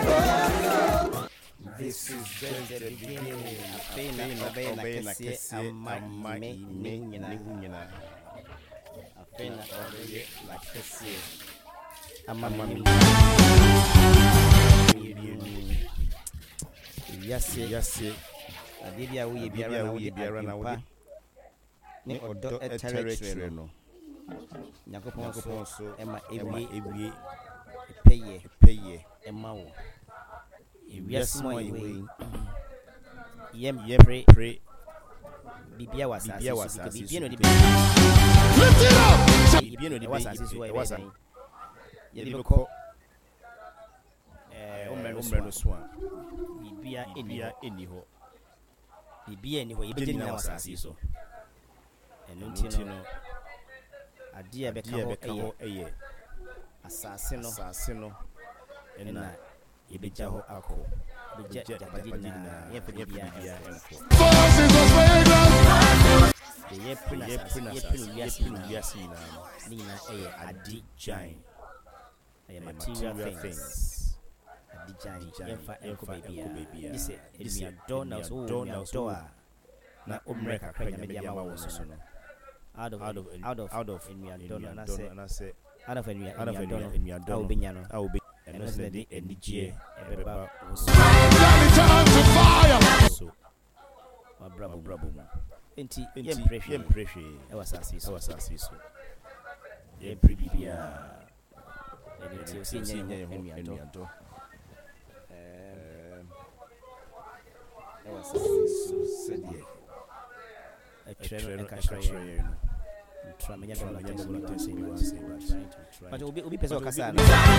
This is just the beginning. Afena kese amai ningina. Afena la kese amami. Yase. Adibia we biara na we. Ni odo territory no. Nyakopon so ema ewie peye ema wo. Yes, my way. Yem pray. Bibia was Bibia no was Yediko Omeno Swan. Bibia anyho. Bibia anyho, Ibidina was Asiso. And Untino Adia Becamo Assassino and Ibijaho Ako. Japadina, Yepia, Nina, a deep giant. I am material things. A giant, baby. This is a door, not Umreka, Media was out of in me, and I say, out of in me, I will be. And was the NDG was so my bravo. Inti pressure. I was assist. Pribia. And it's senior and I was said a trainer and cashier. But it will be Peso Casa.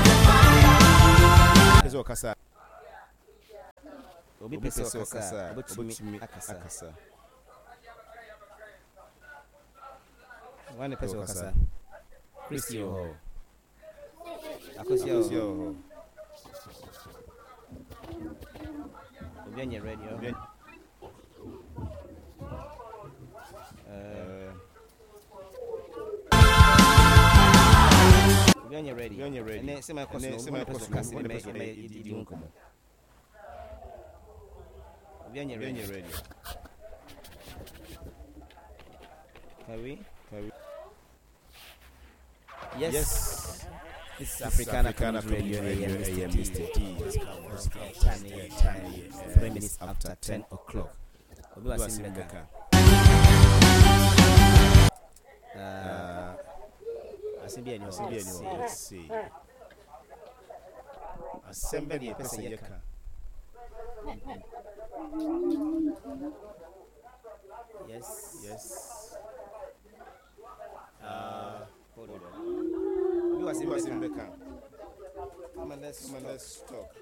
Peso Casa. Will be Peso Casa. Akasa. One Peso Casa. Christio. Akosio. Bien ready. When you're ready. And then semi cost when you're ready. Carry. Yes. This is Africana Radio AM Mr. T. 3 minutes after 10 o'clock. We are seeing the car. Assembly a person yaka. Yes. Hold on. You are in the car. Come on, let's talk.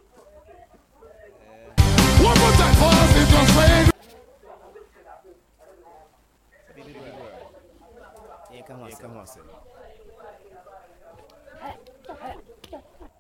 One more time for us, it was very. Come on, sir.